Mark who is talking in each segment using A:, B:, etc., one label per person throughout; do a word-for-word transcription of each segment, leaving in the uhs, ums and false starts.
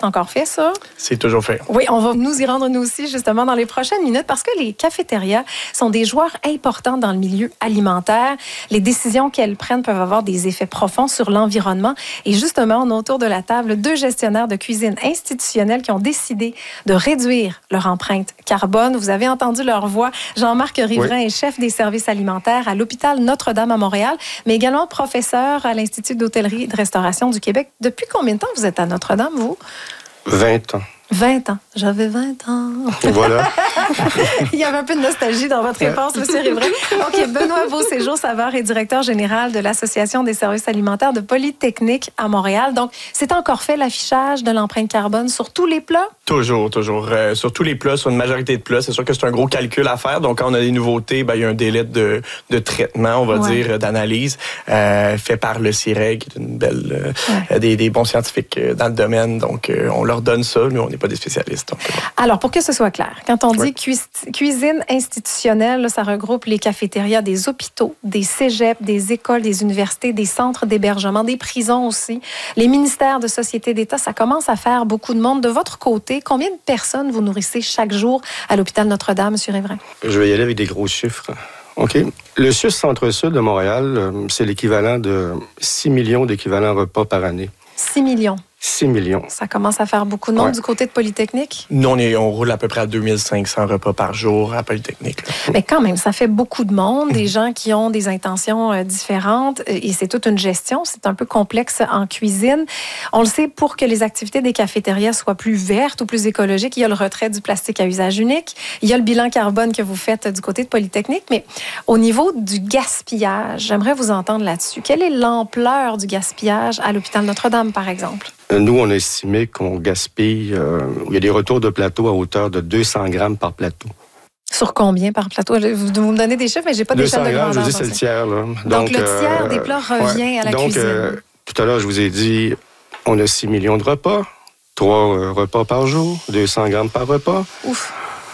A: c'est encore fait, ça?
B: C'est toujours fait.
A: Oui, on va nous y rendre, nous aussi, justement, dans les prochaines minutes, parce que les cafétérias sont des joueurs importants dans le milieu alimentaire. Les décisions qu'elles prennent peuvent avoir des effets profonds sur l'environnement. Et justement, on a autour de la table deux gestionnaires de cuisine institutionnelle qui ont décidé de réduire leur empreinte carbone. Vous avez entendu leur voix. Jean-Marc Riverain oui. est chef des services alimentaires à l'hôpital Notre-Dame à Montréal, mais également professeur à l'Institut d'hôtellerie et de restauration du Québec. Depuis combien de temps vous êtes à Notre-Dame, vous?
C: vingt ans.
A: vingt ans. J'avais vingt ans.
C: Voilà.
A: Il y avait un peu de nostalgie dans votre réponse, M. Riverain. OK, Benoît Beauséjour-Savard est directeur général de l'Association des services alimentaires de Polytechnique à Montréal. Donc, c'est encore fait l'affichage de l'empreinte carbone sur tous les plats?
B: Toujours, toujours. Euh, sur tous les plats, sur une majorité de plats. C'est sûr que c'est un gros calcul à faire. Donc, quand on a des nouveautés, ben, il y a un délai de, de traitement, on va ouais. dire, d'analyse, euh, fait par le C I R E G, qui est une belle, ouais. euh, des, des bons scientifiques dans le domaine. Donc, euh, on leur donne ça. Nous, on n'est pas des spécialistes. Donc, euh,
A: Alors, pour que ce soit clair, quand on dit
B: ouais.
A: cu- cuisine institutionnelle, là, ça regroupe les cafétérias des hôpitaux, des cégeps, des écoles, des universités, des centres d'hébergement, des prisons aussi, les ministères de société d'État. Ça commence à faire beaucoup de monde. De votre côté, combien de personnes vous nourrissez chaque jour à l'hôpital Notre-Dame, M. Riverain?
C: Je vais y aller avec des gros chiffres. OK. Le C U S Centre-Sud de Montréal, c'est l'équivalent de six millions d'équivalents repas par année.
A: six millions.
C: six millions.
A: Ça commence à faire beaucoup de monde
C: ouais.
A: du côté de Polytechnique?
B: Nous, on, est, on roule à peu près à deux mille cinq cents repas par jour à Polytechnique. Là.
A: Mais quand même, ça fait beaucoup de monde, des gens qui ont des intentions euh, différentes et c'est toute une gestion. C'est un peu complexe en cuisine. On le sait, pour que les activités des cafétérias soient plus vertes ou plus écologiques, il y a le retrait du plastique à usage unique. Il y a le bilan carbone que vous faites du côté de Polytechnique. Mais au niveau du gaspillage, j'aimerais vous entendre là-dessus. Quelle est l'ampleur du gaspillage à l'hôpital Notre-Dame, par exemple?
C: Nous, on a estimé qu'on gaspille, euh, il y a des retours de plateau à hauteur de deux cents grammes par plateau.
A: Sur combien par plateau? Vous me donnez des chiffres, mais je n'ai pas d'échelle de grandeur.
C: deux cents grammes, je dis, c'est le tiers. Là.
A: Donc,
C: Donc,
A: le tiers
C: euh,
A: des plats revient
C: ouais.
A: à la
C: Donc,
A: cuisine.
C: Euh, tout à l'heure, je vous ai dit, on a six millions de repas, trois euh, repas par jour, deux cents grammes par repas.
A: Ouf!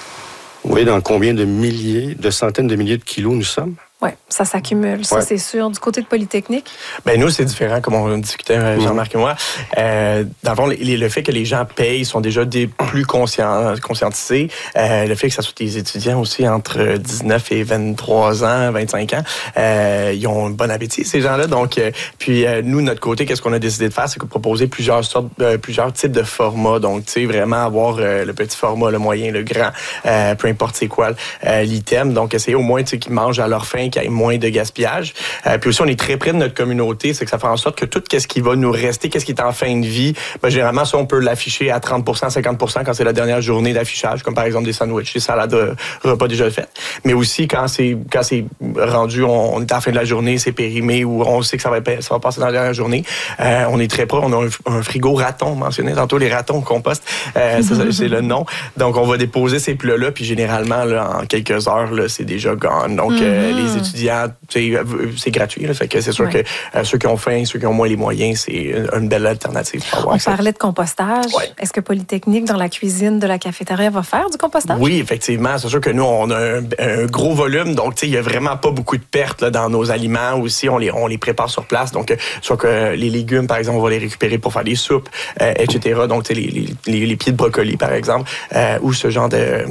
C: Vous voyez dans combien de milliers, de centaines de milliers de kilos nous sommes?
A: Oui, ça s'accumule, ça
C: ouais.
A: c'est sûr. Du côté de Polytechnique?
B: Bien, nous, c'est différent, comme on discutait, Jean-Marc et moi. Euh, dans le fond, les, le fait que les gens payent sont déjà des plus conscient, conscientisés. Euh, le fait que ça soit des étudiants aussi entre dix-neuf et vingt-trois ans, vingt-cinq ans, euh, ils ont un bon appétit, ces gens-là. Donc, euh, puis euh, nous, de notre côté, qu'est-ce qu'on a décidé de faire? C'est de proposer plusieurs sortes, euh, plusieurs types de formats. Donc, tu sais, vraiment avoir euh, le petit format, le moyen, le grand, euh, peu importe c'est quoi euh, l'item. Donc, essayer au moins, tu sais, qu'ils mangent à leur faim, qu'il y ait moins de gaspillage. Euh, puis aussi, on est très près de notre communauté, c'est que ça fait en sorte que tout ce qui va nous rester, qu'est-ce qui est en fin de vie, ben, généralement, ça, on peut l'afficher à trente pour cent, cinquante pour cent quand c'est la dernière journée d'affichage, comme par exemple des sandwichs, des salades de repas déjà faites. Mais aussi, quand c'est quand c'est rendu, on, on est à la fin de la journée, c'est périmé, ou on sait que ça va, ça va passer dans la dernière journée, euh, on est très près, on a un, un frigo raton, on mentionnait tantôt les ratons au compost, euh, ça, c'est le nom. Donc, on va déposer ces plats-là, puis généralement, là, en quelques heures, là, c'est déjà gone. Donc, mm-hmm. euh, les étudiants, c'est gratuit. Là, fait que c'est sûr ouais. que euh, ceux qui ont faim, ceux qui ont moins les moyens, c'est une belle alternative. Pour avoir
A: On
B: ça.
A: parlait de compostage. Ouais. Est-ce que Polytechnique, dans la cuisine de la cafétéria, va faire du compostage?
B: Oui, effectivement. C'est sûr que nous, on a un, un gros volume. Donc, tu sais, il n'y a vraiment pas beaucoup de pertes là, dans nos aliments aussi. On les, on les prépare sur place. Donc, soit que les légumes, par exemple, on va les récupérer pour faire des soupes, euh, et cetera. Donc, tu sais, les, les, les, les pieds de brocoli, par exemple, euh, ou ce genre de,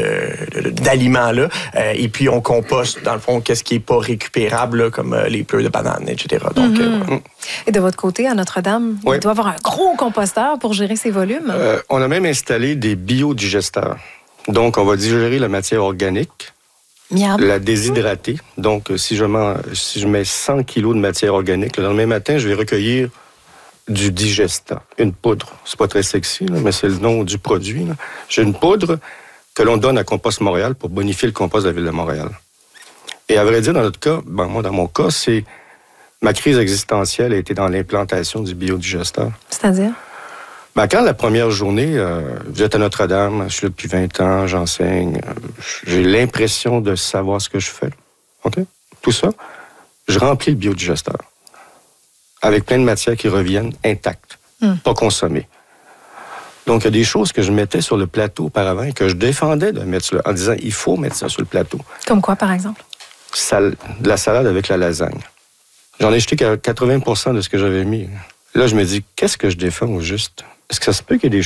B: de, de, d'aliments-là. Euh, et puis, on composte, dans le fond, qu'est-ce qui n'est pas récupérable, là, comme euh, les pleurs de bananes, et cetera. Donc,
A: mm-hmm. euh, Et de votre côté, à Notre-Dame, oui. il doit y avoir un gros composteur pour gérer ces volumes?
C: Euh, on a même installé des biodigesteurs. Donc, on va digérer la matière organique,
A: Miam.
C: la déshydrater. Donc, si je, mets, si je mets cent kilos de matière organique, le lendemain matin, je vais recueillir du digestat, une poudre. C'est pas très sexy, là, mais c'est le nom du produit. Là. J'ai une poudre que l'on donne à Compost Montréal pour bonifier le compost de la Ville de Montréal. Et à vrai dire, dans notre cas, ben moi, dans mon cas, c'est ma crise existentielle a été dans l'implantation du biodigesteur.
A: C'est-à-dire?
C: Ben, quand la première journée, euh, vous êtes à Notre-Dame, je suis là depuis vingt ans, j'enseigne, euh, j'ai l'impression de savoir ce que je fais. OK? Tout ça, je remplis le biodigesteur avec plein de matières qui reviennent intactes, mm. pas consommées. Donc, il y a des choses que je mettais sur le plateau auparavant et que je défendais de mettre sur le, en disant, il faut mettre ça sur le plateau.
A: Comme quoi, par exemple?
C: Sal, de la salade avec la lasagne. J'en ai jeté quatre-vingts pour cent de ce que j'avais mis. Là, je me dis, qu'est-ce que je défends au juste? Est-ce que ça se peut qu'il y ait des